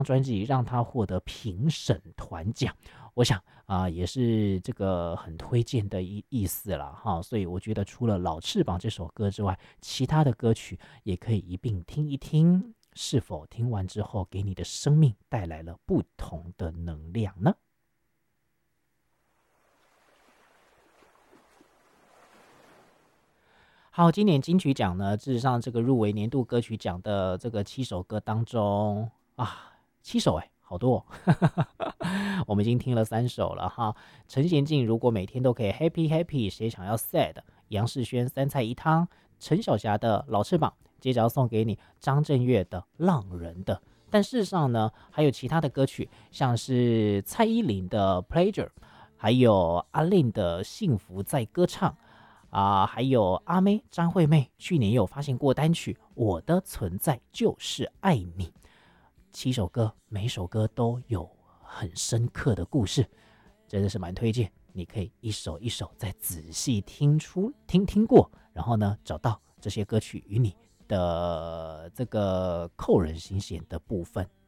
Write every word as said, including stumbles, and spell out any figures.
专辑让他获得评审团奖，我想啊、呃也是这个很推荐的意意思了哈。所以我觉得除了《老翅膀》这首歌之外，其他的歌曲也可以一并听一听，是否听完之后给你的生命带来了不同的能量呢？好，今年金曲奖呢，事实上这个入围年度歌曲奖的这个七首歌当中啊，七首哎，好多哦。我们已经听了三首了哈。陈娴静如果每天都可以 happy happy，谁想要 sad？杨世轩三菜一汤，陈小霞的老翅膀，接着要送给你张震岳的浪人的。但事实上呢，还有其他的歌曲，像是蔡依林的 Pleasure，还有阿令的幸福在歌唱。啊、还有阿妹张惠妹去年也有发行过单曲《我的存在就是爱你》，七首歌，每首歌都有很深刻的故事，真的是蛮推荐。你可以一首一首再仔细听出听听过，然后呢，找到这些歌曲与你的这个扣人心弦的部分。